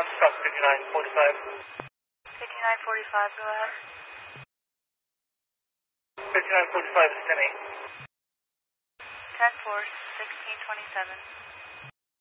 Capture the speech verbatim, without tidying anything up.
Foxtrot fifty-nine forty-five. fifty-nine forty-five, go ahead. fifty-nine forty-five is ten eight. ten four, sixteen twenty-seven.